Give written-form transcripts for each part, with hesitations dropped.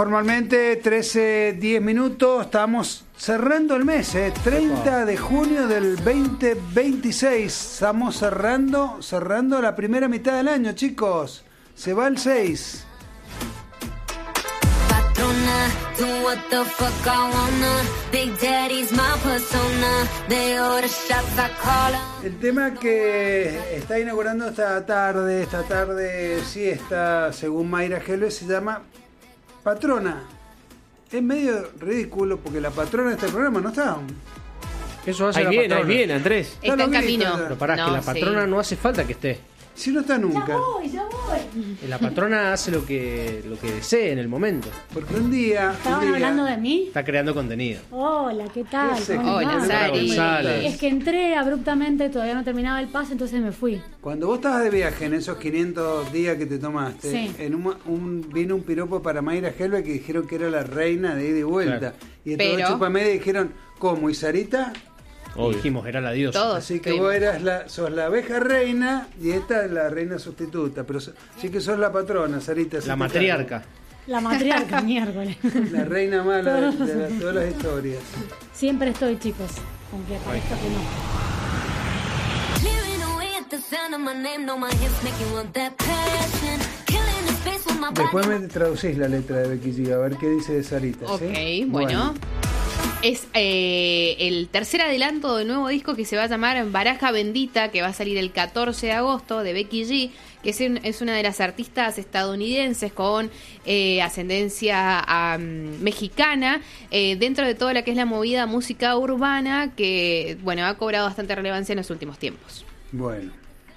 Normalmente 13:10 minutos, estamos cerrando el mes, 30 de junio del 2026, estamos cerrando la primera mitad del año, chicos, se va el 6. El tema que está inaugurando esta tarde siesta, según Mayra Helves, se llama Patrona. Es medio ridículo porque la patrona de este programa no está. Eso hace ahí la patrona. viene, Andrés. Está en camino. Pero pará, No, que la patrona sí. no hace falta que esté. Si no está nunca. Ya voy. La patrona hace lo que desee en el momento. Porque un día. ¿Estaban hablando de mí? Está creando contenido. Hola, ¿qué tal? Ese ¿Cómo Hola, estás? Sari. González. Es que entré abruptamente, todavía no terminaba el pase, entonces me fui. Cuando vos estabas de viaje en esos 500 días que te tomaste, Sí. vino un piropo para Mayra Helve que dijeron que era la reina de ida y vuelta. Claro. Y entonces Pero- Chupamedia dijeron, ¿cómo? ¿Y Sarita? Y dijimos, era la diosa. Todos. Así que estuvimos. vos sos la abeja reina y esta es la reina sustituta. Pero sí que sos la patrona, Sarita. La matriarca. La matriarca, miércoles. La reina mala de todas las historias. Siempre estoy, chicos, aunque parezca que no. Después me traducís la letra de Becky G, a ver qué dice de Sarita. Ok, ¿sí? bueno. Es el tercer adelanto del nuevo disco que se va a llamar Baraja Bendita, que va a salir el 14 de agosto, de Becky G, que es una de las artistas estadounidenses con ascendencia mexicana, dentro de toda la que es la movida música urbana, que bueno, ha cobrado bastante relevancia en los últimos tiempos. Bueno.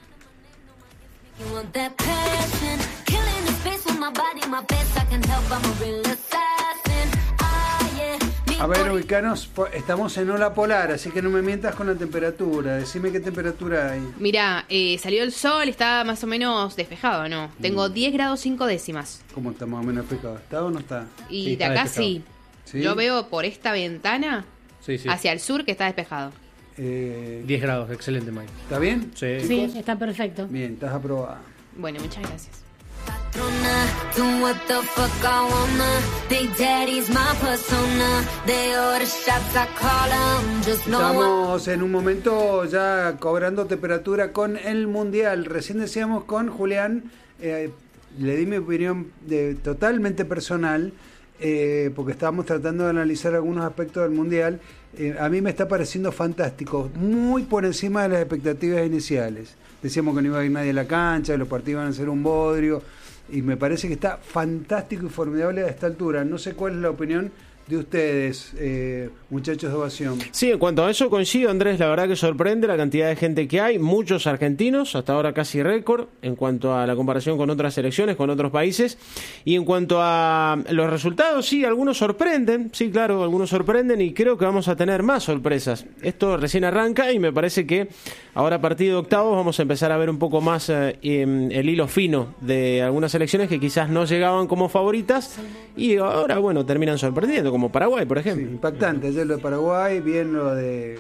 A ver, ubicanos, estamos en ola polar, así que no me mientas con la temperatura. Decime qué temperatura hay. Mira, salió el sol, está más o menos despejado, ¿no? Tengo 10 grados 5 décimas. ¿Cómo está más o menos despejado? ¿Está o no está? Y Sí, de está acá despejado. sí. ¿Sí? Yo veo por esta ventana Sí. hacia el sur que está despejado. 10 grados, excelente, Mike. ¿Está bien? Sí. Sí, está perfecto. Bien, estás aprobada. Bueno, muchas gracias. Estamos en un momento ya cobrando temperatura con el Mundial. Recién decíamos con Julián, le di mi opinión totalmente personal, porque estábamos tratando de analizar algunos aspectos del Mundial. A mí me está pareciendo fantástico, muy por encima de las expectativas iniciales. Decíamos que no iba a ir nadie a la cancha, los partidos iban a ser un bodrio, y me parece que está fantástico y formidable a esta altura. No sé cuál es la opinión de ustedes, muchachos de Ovación. Sí, en cuanto a eso coincido, Andrés, la verdad que sorprende la cantidad de gente que hay, muchos argentinos, hasta ahora casi récord, en cuanto a la comparación con otras selecciones, con otros países, y en cuanto a los resultados, sí, algunos sorprenden, sí, claro, algunos sorprenden, y creo que vamos a tener más sorpresas. Esto recién arranca y me parece que ahora a partir de octavos vamos a empezar a ver un poco más el hilo fino de algunas selecciones que quizás no llegaban como favoritas, y ahora, bueno, terminan sorprendiendo, como Paraguay, por Sí, ejemplo. impactante. Ayer lo de Paraguay, bien el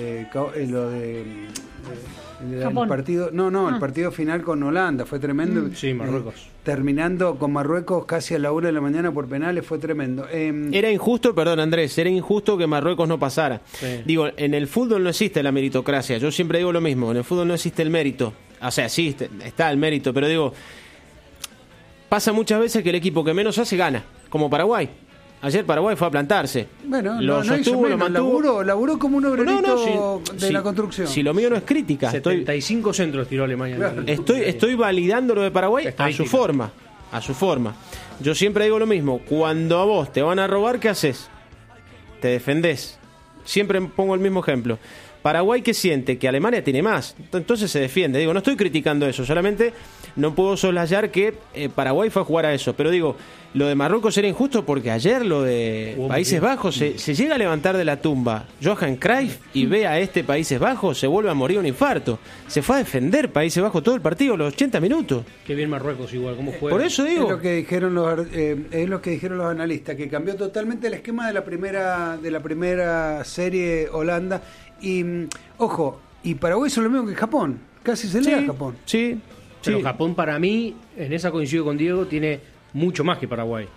Japón. partido, el partido final con Holanda fue tremendo. Sí, Marruecos. Terminando con Marruecos casi a la 1 de la mañana por penales, fue tremendo. Era injusto, perdón Andrés, era injusto que Marruecos no pasara. Sí. Digo, en el fútbol no existe la meritocracia, yo siempre digo lo mismo, en el fútbol no existe el mérito. O sea, sí, está el mérito, pero digo, pasa muchas veces que el equipo que menos hace gana, como Paraguay. Ayer Paraguay fue a plantarse. Bueno, lo no hizo sostuvo, lo menos, mantuvo. laburó como un obrerito No, de la construcción. Si lo mío no es crítica, 75 centros tiró Alemania. Claro. estoy validando lo de Paraguay a su Estadística. forma. A su forma. Yo siempre digo lo mismo. Cuando a vos te van a robar, ¿qué haces? Te defendés. Siempre pongo el mismo ejemplo. Paraguay, ¿qué siente? Que Alemania tiene más. Entonces se defiende. Digo, no estoy criticando eso. Solamente no puedo soslayar que Paraguay fue a jugar a eso. Pero digo, lo de Marruecos era injusto porque ayer lo de Hubo Países motivo. Bajos se llega a levantar de la tumba Johan Cruyff y ve a este Países Bajos, se vuelve a morir un infarto. Se fue a defender Países Bajos todo el partido, los 80 minutos. Qué bien Marruecos igual, cómo juega. Por eso Es digo... lo que dijeron los analistas, que cambió totalmente el esquema de la primera serie Holanda. Y ojo, y Paraguay hizo lo mismo que Japón, casi se le da a Japón. Sí, Pero sí. Japón, para mí, en esa coincido con Diego, tiene mucho más que Paraguay.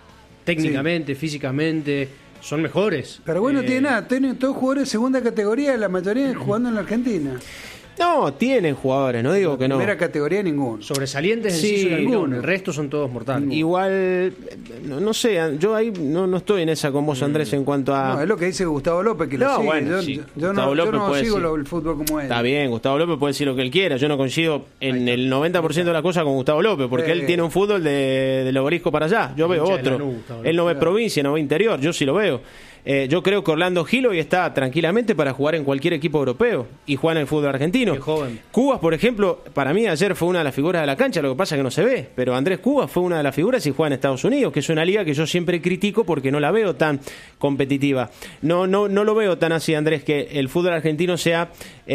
técnicamente, físicamente, son mejores. Pero bueno, tienen todos jugadores de segunda categoría, la mayoría jugando en la Argentina. No, tienen jugadores, no digo que no. Primera categoría ninguno. Sobresalientes Sí, en alguno, el resto son todos mortales. Igual, no sé, yo ahí no estoy en esa con vos, Andrés, en cuanto a... No, es lo que dice Gustavo López, que lo sigue. Bueno, sí, yo no sigo el fútbol como él. Está bien, Gustavo López puede decir lo que él quiera. Yo no coincido en el 90% de las cosas con Gustavo López, porque él tiene un fútbol de Logorisco para allá. Yo veo otro. Él no ve provincia, no ve interior. Yo sí lo veo. Yo creo que Orlando Gil hoy está tranquilamente para jugar en cualquier equipo europeo y jugar en el fútbol argentino. Qué joven. Cubas, por ejemplo, para mí ayer fue una de las figuras de la cancha, lo que pasa es que no se ve, pero Andrés Cubas fue una de las figuras y juega en Estados Unidos, que es una liga que yo siempre critico porque no la veo tan competitiva. No lo veo tan así, Andrés, que el fútbol argentino sea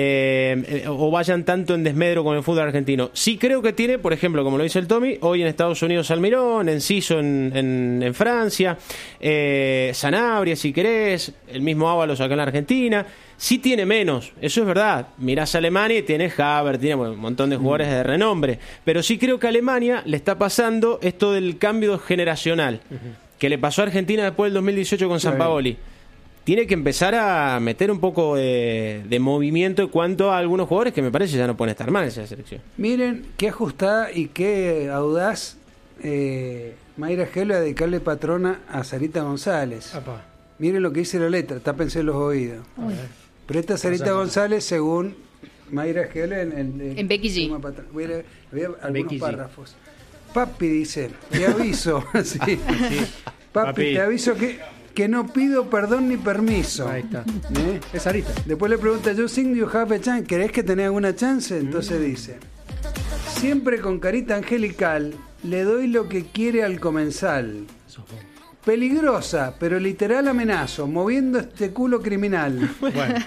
o vayan tanto en desmedro con el fútbol argentino. Sí creo que tiene, por ejemplo, como lo dice el Tommy, hoy en Estados Unidos Almirón, Enciso en Francia, Sanabria, si querés, el mismo Ábalos acá en la Argentina. Sí tiene menos, eso es verdad. Mirás a Alemania y tiene Havertz, tiene un montón de jugadores de renombre, pero sí creo que a Alemania le está pasando esto del cambio generacional que le pasó a Argentina después del 2018 con Sampaoli. Tiene que empezar a meter un poco de movimiento en cuanto a algunos jugadores que me parece ya no pueden estar mal en esa selección. Miren qué ajustada y qué audaz Mayra Gelo a dedicarle patrona a Sarita González. Apá. Miren lo que dice la letra, tápense los oídos. Pero esta Sarita González, según Mayra Gelo en Becky G. Voy a leer algunos párrafos. Papi dice, te aviso, sí. Papi, te aviso que no pido perdón ni permiso. Ahí está. Es Sarita. Después le pregunta, you think you have a chance? ¿Querés que tenés alguna chance? Entonces dice, siempre con carita angelical, le doy lo que quiere al comensal. Peligrosa, pero literal amenazo, moviendo este culo criminal. Bueno.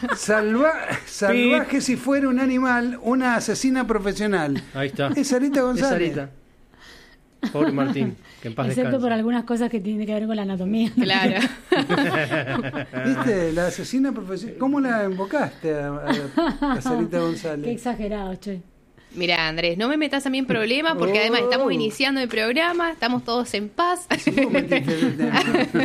Salvaje si fuera un animal, una asesina profesional. Ahí está. Es Sarita González. Es Sarita. Pobre Martín, que en paz excepto descanse. por algunas cosas que tienen que ver con la anatomía. Claro. ¿Viste? La asesina profesional. ¿Cómo la invocaste a Sarita González? Qué exagerado, che. Mira, Andrés, no me metas a mí en problemas porque además estamos iniciando el programa, estamos todos en paz. Sí, vos metiste el tema.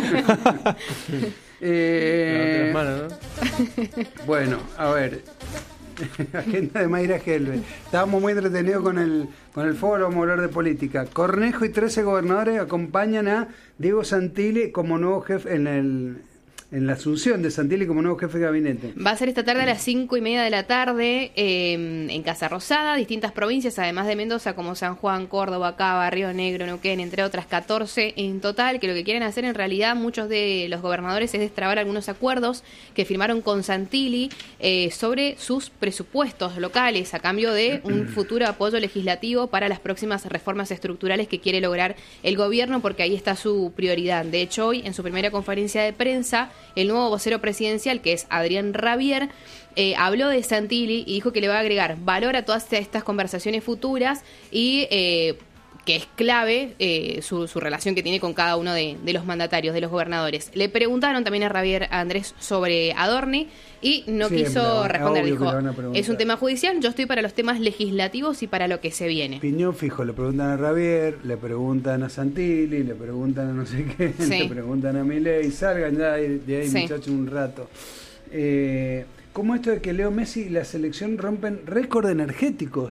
Las manos, ¿no? Bueno, a ver. Agenda de Mayra Gelbe. Estábamos muy entretenidos con el foro, vamos a hablar de política. Cornejo y 13 gobernadores acompañan a Diego Santilli como nuevo jefe en la asunción de Santilli como nuevo jefe de gabinete. Va a ser esta tarde a las 5:30 de la tarde en Casa Rosada, distintas provincias, además de Mendoza, como San Juan, Córdoba, Cava, Río Negro, Neuquén, entre otras 14 en total, que lo que quieren hacer en realidad muchos de los gobernadores es destrabar algunos acuerdos que firmaron con Santilli sobre sus presupuestos locales a cambio de un futuro apoyo legislativo para las próximas reformas estructurales que quiere lograr el gobierno, porque ahí está su prioridad. De hecho, hoy en su primera conferencia de prensa, el nuevo vocero presidencial, que es Adrián Rabier, habló de Santilli y dijo que le va a agregar valor a todas estas conversaciones futuras y que es clave su relación que tiene con cada uno de los mandatarios, de los gobernadores. Le preguntaron también a Rabier, a Andrés, sobre Adorni y no quiso responder. Dijo, es un tema judicial, yo estoy para los temas legislativos y para lo que se viene. Piñón fijo, le preguntan a Rabier, le preguntan a Santilli, le preguntan a no sé qué, le preguntan a Milei, salgan ya de ahí muchachos un rato. ¿Cómo esto de que Leo Messi y la selección rompen récord energéticos?